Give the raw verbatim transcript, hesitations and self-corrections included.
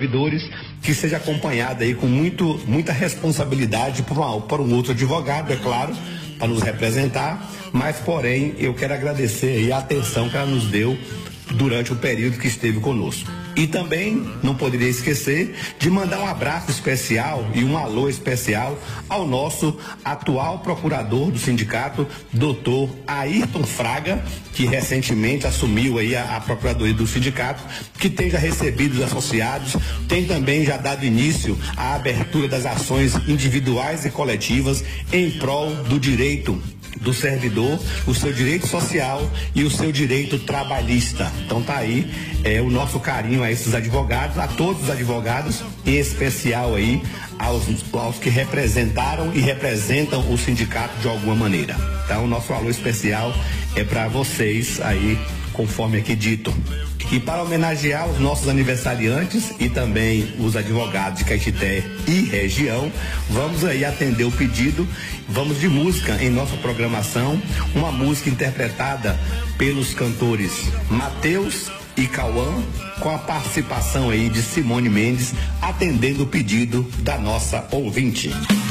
servidores, que seja acompanhada aí com muito, muita responsabilidade por, uma, por um outro advogado, é claro, para nos representar, mas porém eu quero agradecer aí a atenção que ela nos deu durante o período que esteve conosco. E também não poderia esquecer de mandar um abraço especial e um alô especial ao nosso atual procurador do sindicato, doutor Ayrton Fraga, que recentemente assumiu aí a, a procuradoria do sindicato, que tem já recebido os associados, tem também já dado início à abertura das ações individuais e coletivas em prol do direito do servidor, o seu direito social e o seu direito trabalhista. Então tá aí é, o nosso carinho a esses advogados, a todos os advogados, em especial aí aos, aos que representaram e representam o sindicato de alguma maneira. Então o nosso alô especial é para vocês aí, conforme aqui dito. E para homenagear os nossos aniversariantes e também os advogados de Caetité e região, vamos aí atender o pedido, vamos de música em nossa programação, uma música interpretada pelos cantores Matheus e Cauã, com a participação aí de Simone Mendes, atendendo o pedido da nossa ouvinte.